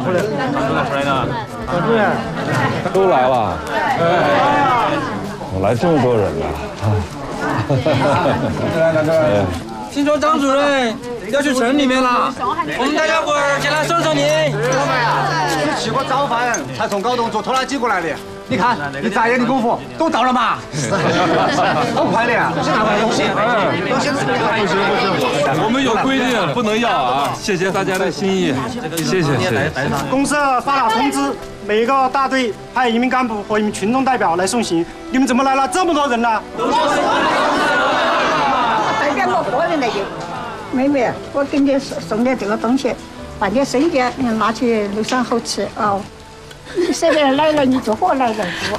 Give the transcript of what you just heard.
出来，出来的，对呀， 都来了，来这么多人呢， 听说张主任要去城里面了，我们大家伙儿前来送送您。 老板呀，吃过早饭才从高洞坐拖拉机过来的。你看，一眨眼的功夫都到了嘛，好快的呀！是拿回东西，东西我们有规定，不能要啊！谢谢大家的心意，谢谢。 公司发了通知，每个大队派一名干部和一名群众代表来送行。你们怎么来了这么多人呢？ 代表我个人来的，妹妹，我给你送点这个东西，办点生意，你拿去路上好吃哦。你随便来了，你就和来来做。